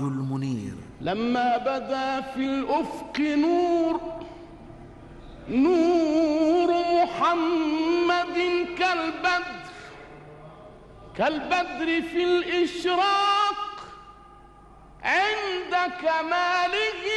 المنير. لما بدا في الأفق نور محمد كالبدر في الإشراق عند كماله